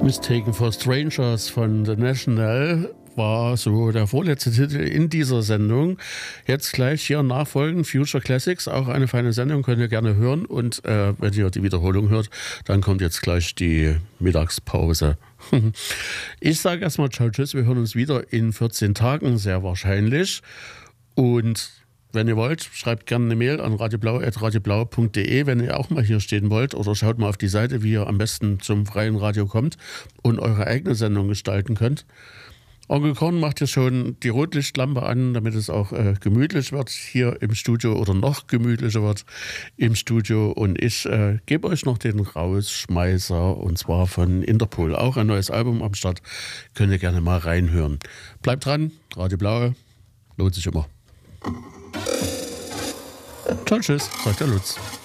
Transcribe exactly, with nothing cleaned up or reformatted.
Mistaken for Strangers von The National war so der vorletzte Titel in dieser Sendung. Jetzt gleich hier nachfolgen, Future Classics, auch eine feine Sendung, könnt ihr gerne hören. Und äh, wenn ihr die Wiederholung hört, dann kommt jetzt gleich die Mittagspause. Ich sage erstmal ciao, tschüss, wir hören uns wieder in vierzehn Tagen, sehr wahrscheinlich. Und wenn ihr wollt, schreibt gerne eine Mail an radioblau at radioblau punkt de, wenn ihr auch mal hier stehen wollt, oder schaut mal auf die Seite, wie ihr am besten zum freien Radio kommt und eure eigene Sendung gestalten könnt. Onkel Korn macht hier schon die Rotlichtlampe an, damit es auch äh, gemütlich wird hier im Studio oder noch gemütlicher wird im Studio. Und ich äh, gebe euch noch den Rausschmeißer, und zwar von Interpol. Auch ein neues Album am Start, könnt ihr gerne mal reinhören. Bleibt dran, Radio Blau, lohnt sich immer. Ciao, tschüss, sagt der Lutz.